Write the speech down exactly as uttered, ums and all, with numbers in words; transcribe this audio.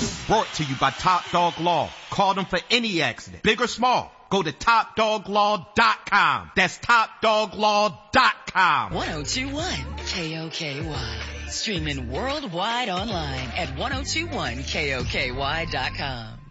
Brought to you by Top Dog Law. Call them for any accident, big or small. Go to top dog law dot com. That's top dog law dot com. ten twenty-one K O K Y. Streaming worldwide online at ten twenty-one K O K Y dot com.